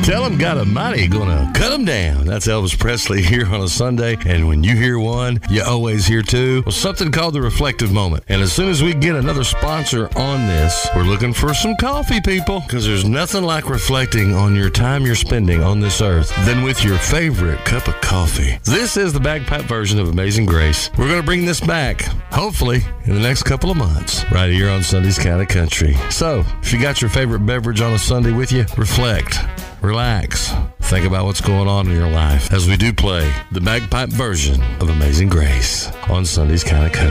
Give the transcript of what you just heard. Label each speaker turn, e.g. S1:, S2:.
S1: Tell him God Almighty gonna cut him down. That's Elvis Presley here on a Sunday. And when you hear one, you always hear two. Well, something called the Reflective Moment. And as soon as we get another sponsor on this, we're looking for some coffee, people. Because there's nothing like reflecting on your time you're spending on this earth than with your favorite cup of coffee. This is the bagpipe version of Amazing Grace. We're going to bring this back, hopefully, in the next couple of months, right here on Sunday's Kind of Country. So, if you got your favorite beverage on a Sunday with you, reflect, relax, think about what's going on in your life as we do play the bagpipe version of Amazing Grace on Sunday's Kind of Country.